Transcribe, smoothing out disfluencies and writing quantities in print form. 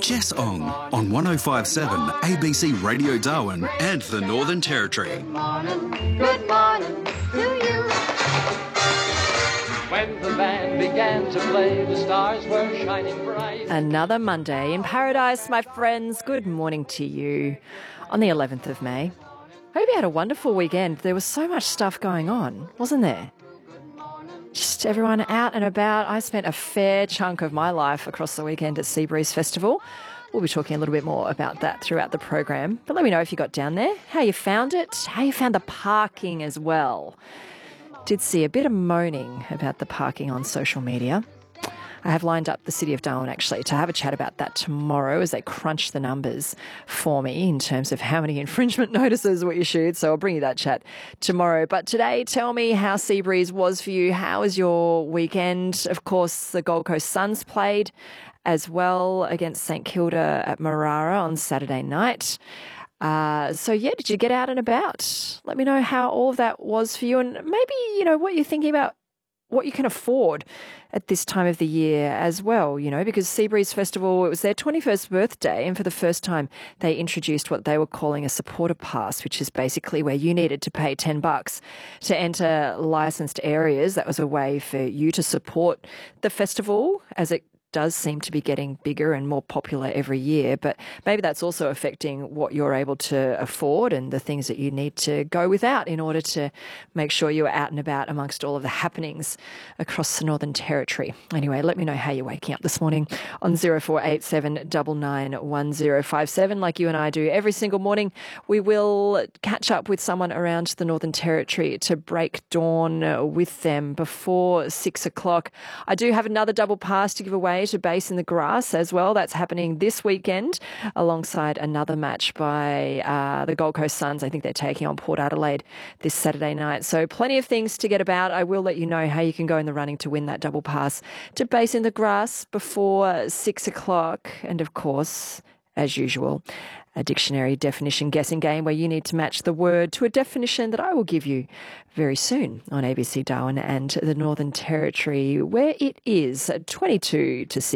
Jess Ong on 105.7 ABC Radio Darwin and the Northern Territory. Good morning to you. When the band began to play, the stars were shining bright. Another Monday in paradise, my friends. Good morning to you on the 11th of May. Hope you had a wonderful weekend. There was so much stuff going on, wasn't there? Just everyone out and about. I spent a fair chunk of my life across the weekend at Seabreeze Festival. We'll be talking a little bit more about that throughout the program. But let me know if you got down there, how you found it, how you found the parking as well. Did see a bit of moaning about the parking on social media. I have lined up the City of Darwin actually to have a chat about that tomorrow as they crunch the numbers for me in terms of how many infringement notices were issued. So I'll bring you that chat tomorrow. But today, tell me how Seabreeze was for you. How was your weekend? Of course, the Gold Coast Suns played as well against St Kilda at Marara on Saturday night. Did you get out and about? Let me know how all of that was for you and maybe, what you're thinking about, what you can afford at this time of the year as well, because Seabreeze Festival, it was their 21st birthday, and for the first time they introduced what they were calling a supporter pass, which is basically where you needed to pay $10 to enter licensed areas. That was a way for you to support the festival as it does seem to be getting bigger and more popular every year, but maybe that's also affecting what you're able to afford and the things that you need to go without in order to make sure you're out and about amongst all of the happenings across the Northern Territory. Anyway, let me know how you're waking up this morning on 0487 991057. Like you and I do every single morning, we will catch up with someone around the Northern Territory to break dawn with them before 6 o'clock. I do have another double pass to give away to Base in the Grass as well. That's happening this weekend alongside another match by the Gold Coast Suns. I think they're taking on Port Adelaide this Saturday night. So plenty of things to get about. I will let you know how you can go in the running to win that double pass to Base in the Grass before 6 o'clock. And of course, as usual, a dictionary definition guessing game where you need to match the word to a definition that I will give you very soon on ABC Darwin and the Northern Territory, where it is 22 to 6.